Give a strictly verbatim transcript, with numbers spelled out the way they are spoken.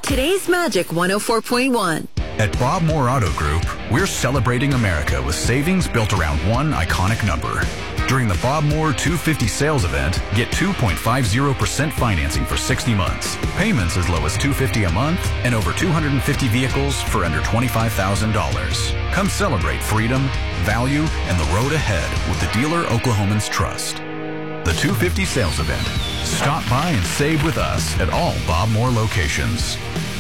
Today's Magic one oh four point one. At Bob Moore Auto Group, we're celebrating America with savings built around one iconic number. During the Bob Moore two fifty sales event, get two point five zero percent financing for sixty months. Payments as low as two hundred fifty dollars a month and over two hundred fifty vehicles for under twenty-five thousand dollars. Come celebrate freedom, value, and the road ahead with the dealer Oklahomans trust. The two fifty sales event. Stop by and save with us at all Bob Moore locations.